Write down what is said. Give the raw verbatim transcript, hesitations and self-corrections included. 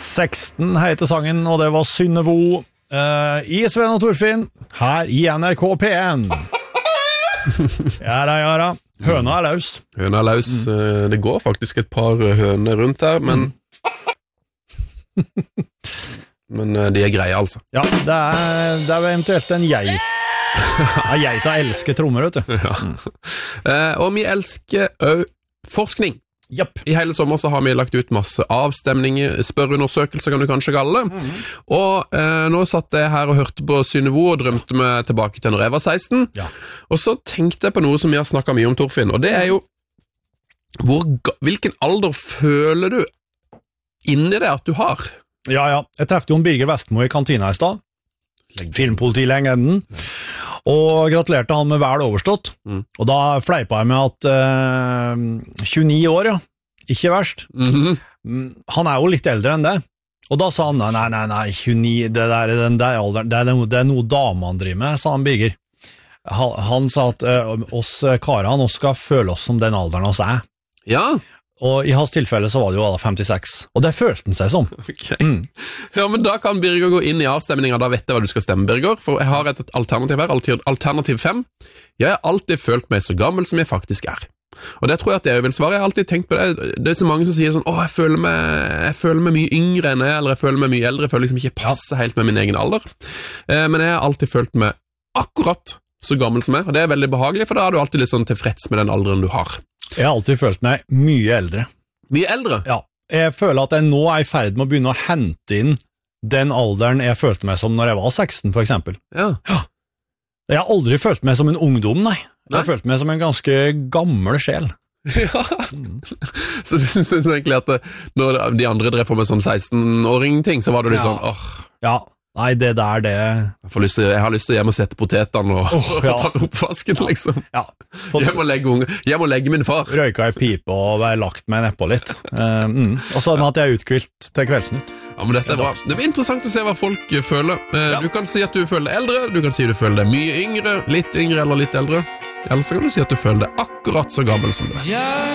seksten heter sangen, og det var Synnevo uh, i Sven og Torfinn, her i N R K P en. Ja da, ja da. Høna er løs. Høna er løs. Mm. Det går faktisk et par høner rundt her, men men de er greie, altså. Ja, det er, det er eventuelt en geit. Ja, geita elsker trommer, vet du. Ja. Mm. Uh, og vi elsker også forskning. Yep. I hele sommer så har vi lagt ut masse avstemninger, spørreundersøkelser kan du kanskje kalle det. Mm-hmm. Og eh, nå satt jeg her og hørte på Synnevo og drømte meg tilbake til når jeg var seksten. Ja. Og så tenkte jeg på noe som vi har snakket mye om, Torfinn, og det er jo hvor, hvilken alder føler du inni det at du har? Ja, ja. Jeg treffte jo en Birger Vestmo i kantina i stad. Filmpolitilegenden. Ja. Og gratulerte han med vel overstått. Mm. Og da fleipa jeg med at uh, tjueni år, ja. Ikke verst. Mm-hmm. Han er jo litt eldre enn det. Og da sa han, nei, nei, nei, tjueni, det, der, den der alderen, det, er, det er noe damene driver med, sa han Birger. Han, han sa at uh, oss karene oss skal føle oss som den alderen oss er. Ja. Og i hans tilfelle så var det jo da femtiseks. Og det følte han seg som. Okay. Mm. Ja, men da kan Birger gå inn i avstemningen, da vet jeg hva du skal stemme, Birger. For jeg har et alternativ her, alternativ fem. Jeg har alltid følt meg så gammel som jeg faktisk er. Og det tror jeg at jeg vil svare. Jeg har alltid tenkt på det. Det er så mange som sier sånn, åh, jeg føler meg, jeg føler meg mye yngre enn jeg, eller jeg føler meg mye eldre, jeg føler liksom ikke passer helt med min egen alder. Eh, men jeg har alltid følt meg akkurat så gammel som jeg, og det er veldig behagelig, for da er du alltid litt sånn tilfreds med den alderen du har. Jeg har alltid følt meg mye eldre. Mye eldre? Ja. Jeg føler at jeg nå er i ferd med å begynne å hente inn den alderen jeg følte meg som når jeg var seksten, for eksempel. Ja. Ja. Jeg har aldri følt meg som en ungdom, nei. Jeg har nei. følt meg som en ganske gammel sjel. Ja. Mm. Så du synes egentlig at det, når de andre drev på med sånn seksten-åring-ting, så var det litt ja. sånn, åh. Ja. Nei, det der, det... Jeg, får lyst til, jeg har lyst til å hjem og sette potetene og, oh, og ja. tatt oppvasken, liksom. Ja. Fått... Jeg, må legge unge, jeg må legge min far. Røyka i pipe og være lagt meg nedpå litt. Uh, mm. Og sånn at jeg er utkvilt til Kveldsnytt. Ja, men dette er bra. Det blir interessant å se hva folk føler. Uh, ja. Du kan si at du føler deg eldre, du kan si at du føler deg mye yngre, litt yngre eller litt eldre. Eller så kan du si at du føler deg akkurat så gammel som du er. Ja.